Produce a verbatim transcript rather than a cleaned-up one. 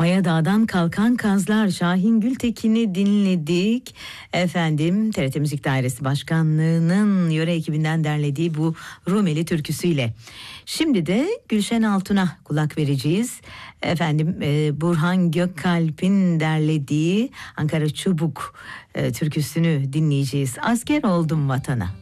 Maya Dağ'dan Kalkan Kazlar, Şahin Gültekin'i dinledik. Efendim T R T Müzik Dairesi Başkanlığı'nın yöre ekibinden derlediği bu Rumeli türküsüyle. Şimdi de Gülşen Altun'a kulak vereceğiz. Efendim e, Burhan Gökkalp'in derlediği Ankara Çubuk e, türküsünü dinleyeceğiz. Asker oldum vatana.